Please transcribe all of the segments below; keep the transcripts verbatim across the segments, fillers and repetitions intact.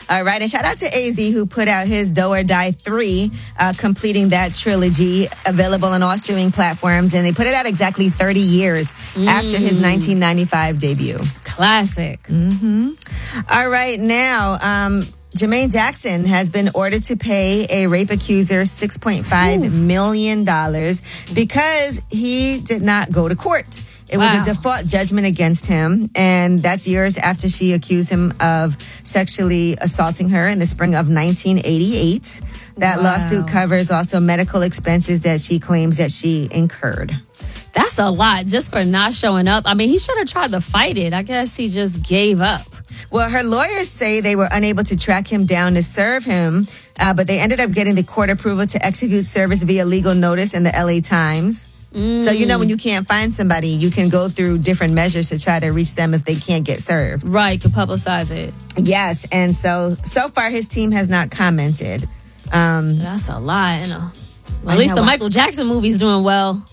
All right, and shout out to A Z who put out his Do or Die three, uh, completing that trilogy, available on all streaming platforms, and they put it out exactly thirty years mm. after his nineteen ninety-five debut. Classic. Mm-hmm. All right, now, um, Jermaine Jackson has been ordered to pay a rape accuser six point five million dollars because he did not go to court. It wow. was a default judgment against him, and that's years after she accused him of sexually assaulting her in the spring of nineteen eighty-eight. That wow. lawsuit covers also medical expenses that she claims that she incurred. That's a lot just for not showing up. I mean, he should have tried to fight it. I guess he just gave up. Well, her lawyers say they were unable to track him down to serve him, uh, but they ended up getting the court approval to execute service via legal notice in the L A Times. Mm. So, you know, when you can't find somebody, you can go through different measures to try to reach them if they can't get served. Right, you can publicize it. Yes, and so, so far his team has not commented. Um, That's a lot, you know. Well, at least the Michael Jackson movie's doing well.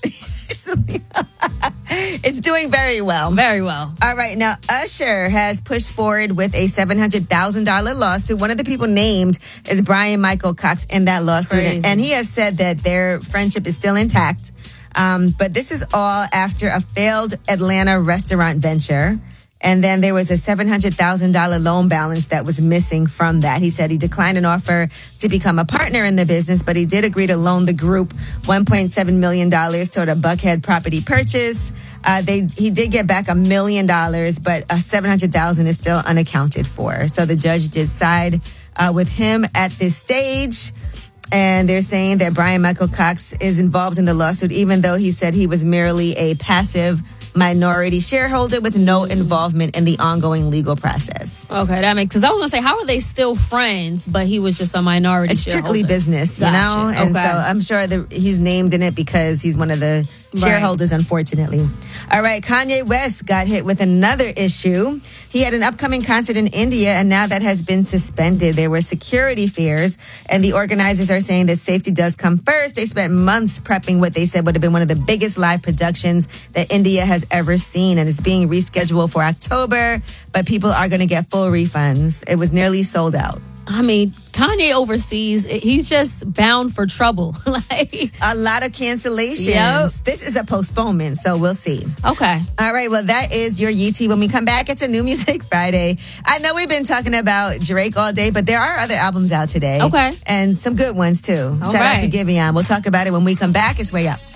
It's doing very well. Very well. All right. Now, Usher has pushed forward with a seven hundred thousand dollars lawsuit. One of the people named is Brian Michael Cox in that lawsuit. Crazy. And he has said that their friendship is still intact. Um, but this is all after a failed Atlanta restaurant venture. And then there was a seven hundred thousand dollars loan balance that was missing from that. He said he declined an offer to become a partner in the business, but he did agree to loan the group one point seven million dollars toward a Buckhead property purchase. Uh, they He did get back a million dollars, but uh, seven hundred thousand dollars is still unaccounted for. So the judge did side uh, with him at this stage. And they're saying that Brian Michael Cox is involved in the lawsuit, even though he said he was merely a passive minority shareholder with no involvement in the ongoing legal process. Okay, that makes sense. I was going to say, how are they still friends, but he was just a minority it's shareholder? It's strictly business, you gotcha. know? And okay. so I'm sure that he's named in it because he's one of the shareholders, right. unfortunately. All right, Kanye West got hit with another issue. He had an upcoming concert in India, and now that has been suspended. There were security fears, and the organizers are saying that safety does come first. They spent months prepping what they said would have been one of the biggest live productions that India has ever seen, and it's being rescheduled for October, but people are going to get full refunds. It was nearly sold out. I mean, Kanye overseas, he's just bound for trouble. Like a lot of cancellations. Yep. This is a postponement, so we'll see. Okay. All right, well, that is your Yeetie. When we come back, it's a New Music Friday. I know we've been talking about Drake all day, but there are other albums out today. Okay. And some good ones, too. All Shout right. out to Giveon. We'll talk about it when we come back. It's Way Up.